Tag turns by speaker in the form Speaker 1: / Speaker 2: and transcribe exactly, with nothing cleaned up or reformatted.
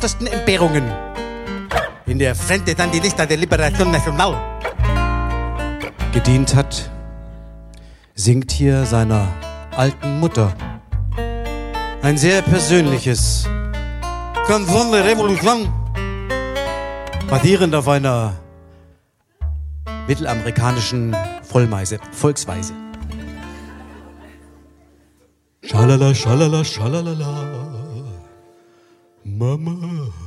Speaker 1: härtesten Entbehrungen in der Frente Sandinista de Liberación Nacional gedient hat, singt hier seiner alten Mutter ein sehr persönliches Canción de Revolución, basierend auf einer mittelamerikanischen Vollmeise, Volksweise. Schalala, schalala, schalalala, Mama.